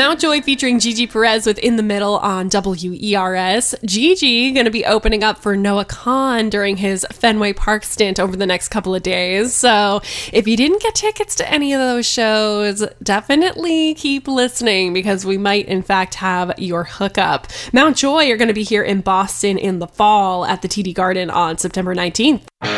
Mountjoy featuring Gigi Perez with In the Middle on WERS. Gigi going to be opening up for Noah Kahan during his Fenway Park stint over the next couple of days. So if you didn't get tickets to any of those shows, definitely keep listening because we might in fact have your hookup. Mountjoy are going to be here in Boston in the fall at the TD Garden on September 19th.